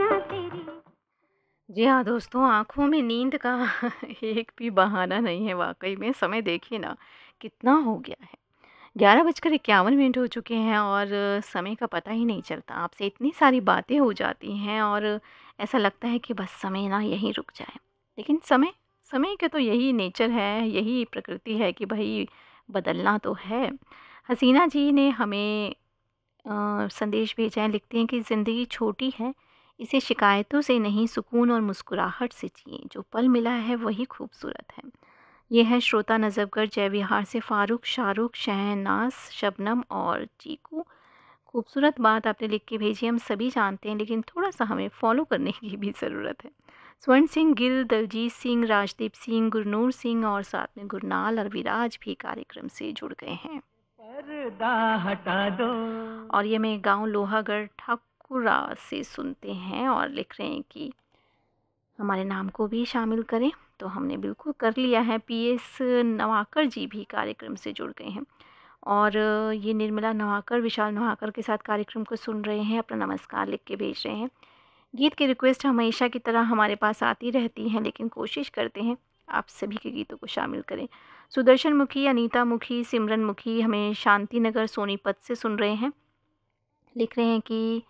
जी हाँ दोस्तों, आँखों में नींद का एक भी बहाना नहीं है वाक़ई में। समय देखिए ना कितना हो गया है। 11:51 हो चुके हैं और समय का पता ही नहीं चलता। आपसे इतनी सारी बातें हो जाती हैं और ऐसा लगता है कि बस समय ना यहीं रुक जाए। लेकिन समय समय का तो यही नेचर है, यही प्रकृति है कि भई बदलना तो है। हसीना जी ने हमें संदेश भेजा है, लिखते हैं कि ज़िंदगी छोटी है, इसे शिकायतों से नहीं सुकून और मुस्कुराहट से जिए। जो पल मिला है वही खूबसूरत है। ये है श्रोता नजफगढ़ जय विहार से फ़ारूक, शाहरुख, शहनाज, शबनम और चीकू। खूबसूरत बात आपने लिख के भेजी, हम सभी जानते हैं लेकिन थोड़ा-सा हमें फ़ॉलो करने की भी ज़रूरत है। स्वर्ण सिंह गिल, दलजीत सिंह, राजदीप सिंह, गुरनूर सिंह और साथ में गुरनाल और विराज भी कार्यक्रम से जुड़ गए हैं। पर्दा हटा दो। और ये मैं गाँव लोहागढ़ ठाकुरा से सुनते हैं और लिख रहे हैं कि हमारे नाम को भी शामिल करें। तो हमने बिल्कुल कर लिया है। पीएस नवाकर जी भी कार्यक्रम से जुड़ गए हैं और ये निर्मला नवाकर, विशाल नवाकर के साथ कार्यक्रम को सुन रहे हैं, अपना नमस्कार लिख के भेज रहे हैं। गीत की रिक्वेस्ट हमेशा की तरह हमारे पास आती रहती हैं, लेकिन कोशिश करते हैं आप सभी के गीतों को शामिल करें। सुदर्शन मुखी, अनीता मुखी, सिमरन मुखी हमें शांति नगर सोनीपत से सुन रहे हैं। लिख रहे हैं कि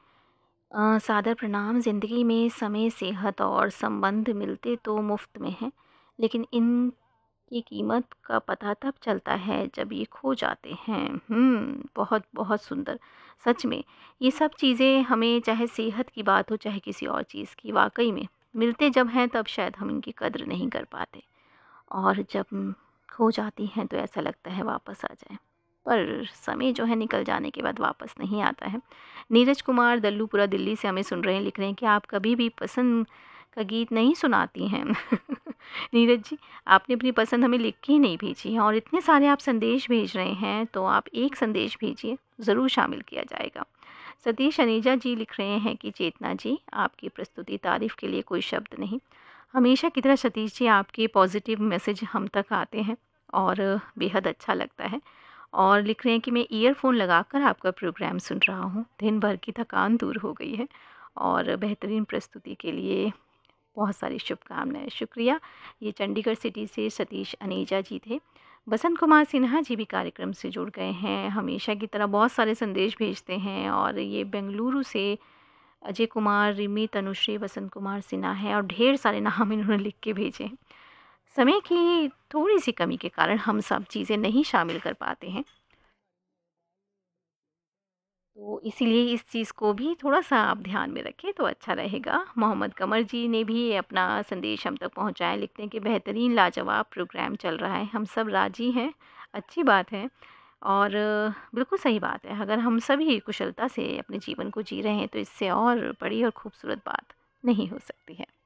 सादर प्रणाम। ज़िंदगी में समय, सेहत और संबंध मिलते तो मुफ्त में हैं, लेकिन इनकी कीमत का पता तब चलता है जब ये खो जाते हैं। बहुत बहुत सुंदर। सच में ये सब चीज़ें हमें, चाहे सेहत की बात हो चाहे किसी और चीज़ की, वाकई में मिलते जब हैं तब शायद हम इनकी कद्र नहीं कर पाते, और जब खो जाती हैं तो ऐसा लगता है वापस आ जाएं। पर समय जो है निकल जाने के बाद वापस नहीं आता है। नीरज कुमार दल्लूपुरा दिल्ली से हमें सुन रहे हैं, लिख रहे हैं कि आप कभी भी पसंद का गीत नहीं सुनाती हैं। नीरज जी, आपने अपनी पसंद हमें लिख के ही नहीं भेजी है और इतने सारे आप संदेश भेज रहे हैं, तो आप एक संदेश भेजिए, ज़रूर शामिल किया जाएगा। सतीश अनीजा जी लिख रहे हैं कि चेतना जी, आपकी प्रस्तुति तारीफ़ के लिए कोई शब्द नहीं। हमेशा की तरह सतीश जी आपके पॉजिटिव मैसेज हम तक आते हैं और बेहद अच्छा लगता है। और लिख रहे हैं कि मैं ईयरफ़ोन लगाकर आपका प्रोग्राम सुन रहा हूँ। दिन भर की थकान दूर हो गई है और बेहतरीन प्रस्तुति के लिए बहुत सारी शुभकामनाएँ। शुक्रिया। ये चंडीगढ़ सिटी से सतीश अनीजा जी थे। बसंत कुमार सिन्हा जी भी कार्यक्रम से जुड़ गए हैं। हमेशा की तरह बहुत सारे संदेश भेजते हैं और ये बेंगलुरु से अजय कुमार, रिमी, तनुश्री, बसंत कुमार सिन्हा है और ढेर सारे नाम इन्होंने लिख के भेजे हैं। समय की थोड़ी-सी कमी के कारण हम सब चीज़ें नहीं शामिल कर पाते हैं। तो इसीलिए इस चीज़ को भी थोड़ा-सा आप ध्यान में रखें तो अच्छा रहेगा। मोहम्मद कमर जी ने भी अपना संदेश हम तक पहुँचाया, लिखते हैं कि बेहतरीन लाजवाब प्रोग्राम चल रहा है, हम सब राज़ी हैं, अच्छी बात है। और बिल्कुल सही बात है, अगर हम सभी कुशलता से अपने जीवन को जी रहे हैं तो इससे और बड़ी और खूबसूरत बात नहीं हो सकती है।